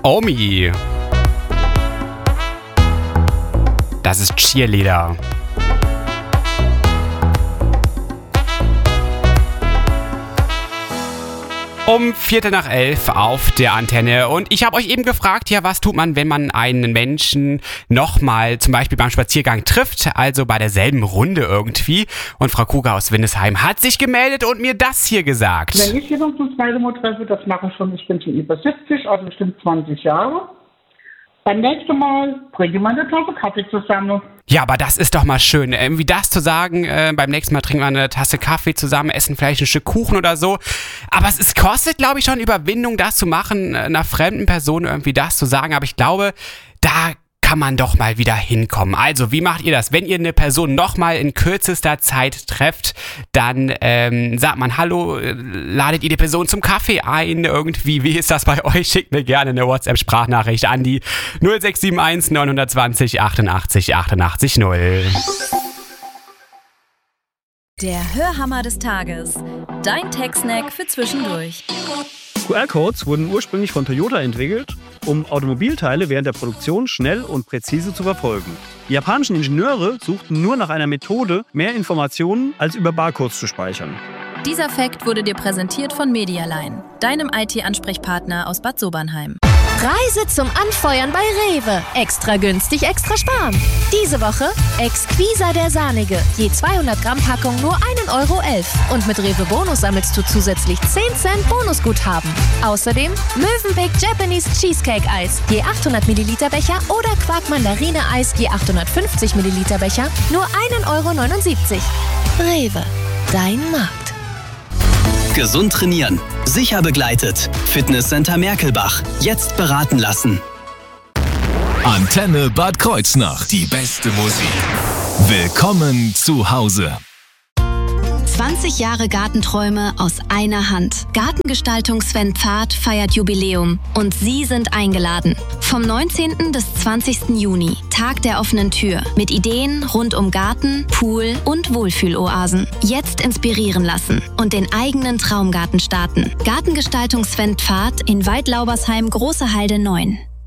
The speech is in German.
Omi. Das ist Cheerleader. Um 11:15 auf der Antenne. Und ich habe euch eben gefragt, ja, was tut man, wenn man einen Menschen nochmal zum Beispiel beim Spaziergang trifft, also bei derselben Runde irgendwie. Und Frau Kruger aus Windesheim hat sich gemeldet und mir das hier gesagt. Wenn ich jemanden zum zweiten Mal treffe, das mache ich schon, ich bin schon über 70, also bestimmt 20 Jahre. Beim nächsten Mal trinken wir eine Tasse Kaffee zusammen. Ja, aber das ist doch mal schön, irgendwie das zu sagen, beim nächsten Mal trinken wir eine Tasse Kaffee zusammen, essen vielleicht ein Stück Kuchen oder so. Aber es kostet, glaube ich, schon Überwindung, das zu machen, einer fremden Person irgendwie das zu sagen. Aber ich glaube, da kann man doch mal wieder hinkommen. Also, wie macht ihr das? Wenn ihr eine Person nochmal in kürzester Zeit trefft, dann sagt man Hallo, ladet ihr die Person zum Kaffee ein irgendwie. Wie ist das bei euch? Schickt mir gerne eine WhatsApp-Sprachnachricht an die 0671 920 88 88 0. Der Hörhammer des Tages. Dein Tech-Snack für zwischendurch. QR-Codes wurden ursprünglich von Toyota entwickelt, um Automobilteile während der Produktion schnell und präzise zu verfolgen. Die japanischen Ingenieure suchten nur nach einer Methode, mehr Informationen als über Barcodes zu speichern. Dieser Fact wurde dir präsentiert von Medialine, deinem IT-Ansprechpartner aus Bad Sobernheim. Reise zum Anfeuern bei Rewe. Extra günstig, extra sparen. Diese Woche Exquisa der Sahnige. Je 200 Gramm Packung nur 1,11 € Und mit Rewe Bonus sammelst du zusätzlich 10 Cent Bonusguthaben. Außerdem Mövenpick Japanese Cheesecake Eis. Je 800 Milliliter Becher oder Quark Mandarine Eis. Je 850 Milliliter Becher nur 1,79 €. Rewe. Dein Markt. Gesund trainieren. Sicher begleitet. Fitnesscenter Merkelbach. Jetzt beraten lassen. Antenne Bad Kreuznach. Die beste Musik. Willkommen zu Hause. 20 Jahre Gartenträume aus einer Hand. Gartengestaltung Sven Pfad feiert Jubiläum und Sie sind eingeladen. Vom 19. bis 20. Juni, Tag der offenen Tür. Mit Ideen rund um Garten, Pool und Wohlfühloasen. Jetzt inspirieren lassen und den eigenen Traumgarten starten. Gartengestaltung Sven Pfad in Weidlaubersheim, Große Halde 9.